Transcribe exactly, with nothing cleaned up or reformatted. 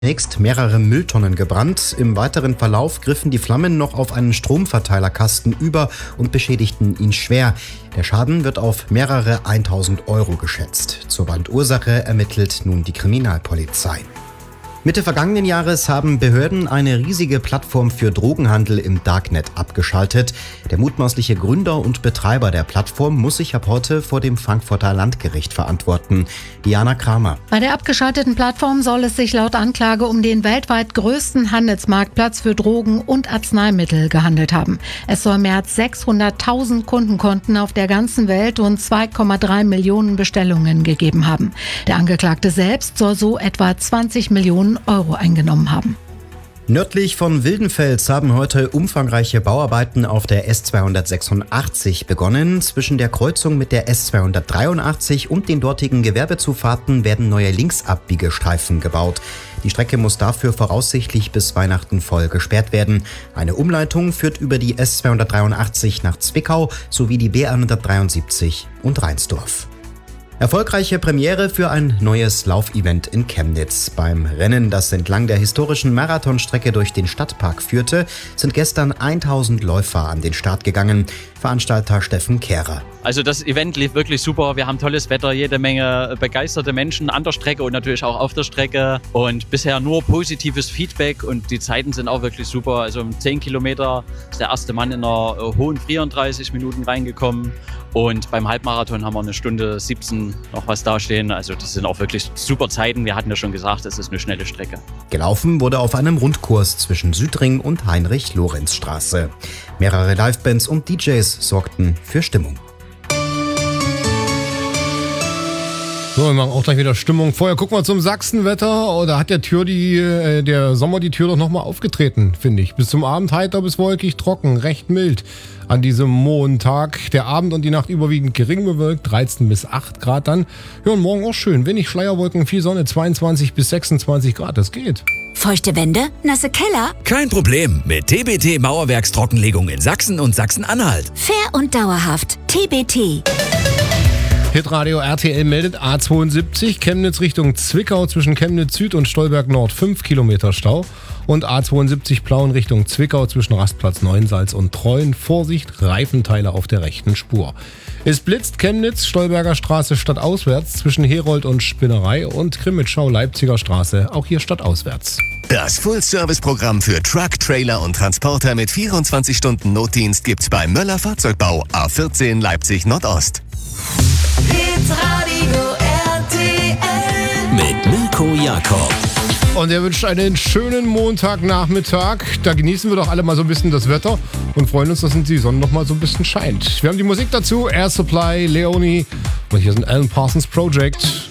Zunächst mehrere Mülltonnen gebrannt. Im weiteren Verlauf griffen die Flammen noch auf einen Stromverteilerkasten über und beschädigten ihn schwer. Der Schaden wird auf mehrere tausend Euro geschätzt. Zur Brandursache ermittelt nun die Kriminalpolizei. Mitte vergangenen Jahres haben Behörden eine riesige Plattform für Drogenhandel im Darknet abgeschaltet. Der mutmaßliche Gründer und Betreiber der Plattform muss sich ab heute vor dem Frankfurter Landgericht verantworten. Diana Kramer. Bei der abgeschalteten Plattform soll es sich laut Anklage um den weltweit größten Handelsmarktplatz für Drogen und Arzneimittel gehandelt haben. Es soll mehr als sechshunderttausend Kundenkonten auf der ganzen Welt und zwei Komma drei Millionen Bestellungen gegeben haben. Der Angeklagte selbst soll so etwa zwanzig Millionen Euro eingenommen haben. Nördlich von Wildenfels haben heute umfangreiche Bauarbeiten auf der S zweihundertsechsundachtzig begonnen. Zwischen der Kreuzung mit der S zweihundertdreiundachtzig und den dortigen Gewerbezufahrten werden neue Linksabbiegestreifen gebaut. Die Strecke muss dafür voraussichtlich bis Weihnachten voll gesperrt werden. Eine Umleitung führt über die S zweihundertdreiundachtzig nach Zwickau sowie die B hundertdreiundsiebzig und Reinsdorf. Erfolgreiche Premiere für ein neues Laufevent in Chemnitz. Beim Rennen, das entlang der historischen Marathonstrecke durch den Stadtpark führte, sind gestern tausend Läufer an den Start gegangen. Veranstalter Steffen Kehrer. Also das Event lief wirklich super. Wir haben tolles Wetter, jede Menge begeisterte Menschen an der Strecke und natürlich auch auf der Strecke. Und bisher nur positives Feedback und die Zeiten sind auch wirklich super. Also um zehn Kilometer ist der erste Mann in einer hohen vierunddreißig Minuten reingekommen. Und beim Halbmarathon haben wir eine Stunde siebzehn noch was dastehen. Also das sind auch wirklich super Zeiten. Wir hatten ja schon gesagt, es ist eine schnelle Strecke. Gelaufen wurde auf einem Rundkurs zwischen Südring und Heinrich-Lorenz-Straße. Mehrere Livebands und D Js sorgten für Stimmung. So, wir machen auch gleich wieder Stimmung. Vorher gucken wir zum Sachsenwetter. Oh, da hat der Tür die, äh, der Sommer die Tür doch nochmal aufgetreten, finde ich. Bis zum Abend heiter bis wolkig, trocken, recht mild an diesem Montag. Der Abend und die Nacht überwiegend gering bewölkt, dreizehn bis acht Grad dann. Ja, und morgen auch schön. Wenig Schleierwolken, viel Sonne, zweiundzwanzig bis sechsundzwanzig Grad. Das geht. Feuchte Wände? Nasse Keller? Kein Problem. Mit T B T Mauerwerkstrockenlegung in Sachsen und Sachsen-Anhalt. Fair und dauerhaft. T B T. Hitradio R T L meldet A zweiundsiebzig, Chemnitz Richtung Zwickau zwischen Chemnitz Süd und Stolberg Nord fünf Kilometer Stau. Und A zweiundsiebzig Plauen Richtung Zwickau zwischen Rastplatz Neuensalz und Treuen. Vorsicht, Reifenteile auf der rechten Spur. Es blitzt Chemnitz, Stolberger Straße stadtauswärts zwischen Herold und Spinnerei und Krimitschau Leipziger Straße, auch hier stadtauswärts. Das Full-Service-Programm für Truck, Trailer und Transporter mit vierundzwanzig Stunden Notdienst gibt's bei Möller Fahrzeugbau A vierzehn Leipzig Nordost. Hitradio R T L mit Mirko Jakob. Und er wünscht einen schönen Montagnachmittag. Da genießen wir doch alle mal so ein bisschen das Wetter und freuen uns, dass die Sonne noch mal so ein bisschen scheint. Wir haben die Musik dazu, Air Supply, Leonie und hier sind Alan Parsons Project.